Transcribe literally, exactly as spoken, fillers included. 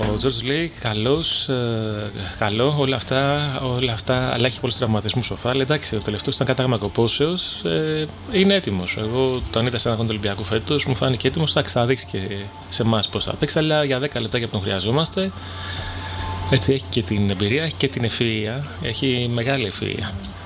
Ο George λέει καλός, ε, καλό, όλα αυτά, όλα αυτά, αλλά έχει πολλούς τραυματισμούς σοφά. Αλλά εντάξει, ο τελευταίος ήταν κατάγμα κοπόσεως, ε, είναι έτοιμος. Εγώ τον είδα σε ένα αγώνα του Ολυμπιακού φέτος, μου φάνηκε έτοιμος. Εντάξει, θα δείξει και σε εμάς πώς θα παίξει, αλλά για δέκα λεπτάκια που τον χρειαζόμαστε. Έτσι, έχει και την εμπειρία, έχει και την ευφυΐα, έχει μεγάλη ευφυΐα.